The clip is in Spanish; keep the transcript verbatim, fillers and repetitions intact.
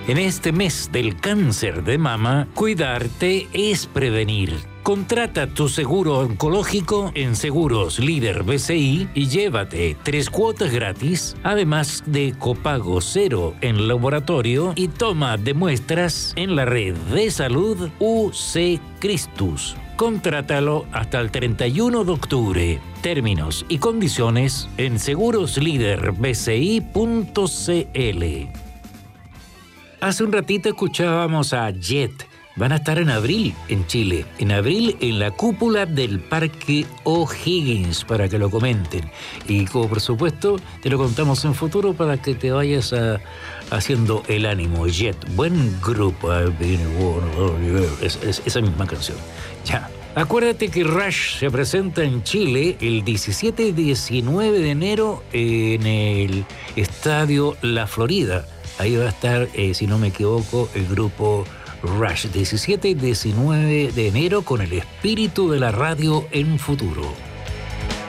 En este mes del cáncer de mama, cuidarte es prevenir. Contrata tu seguro oncológico en Seguros Líder B C I y llévate tres cuotas gratis, además de copago cero en laboratorio y toma de muestras en la red de salud U C Christus. Contrátalo hasta el treinta y uno de octubre. Términos y condiciones en seguros líder b c i punto c l. Hace un ratito escuchábamos a Jet. Van a estar en abril en Chile. En abril en la cúpula del Parque O'Higgins, para que lo comenten. Y como por supuesto te lo contamos en futuro para que te vayas a, haciendo el ánimo. Jet, buen grupo. Es, es, esa misma canción. Ya. Acuérdate que Rush se presenta en Chile el diecisiete y diecinueve de enero en el Estadio La Florida. Ahí va a estar, eh, si no me equivoco, el grupo Rush, diecisiete y diecinueve de enero, con el espíritu de la radio en futuro.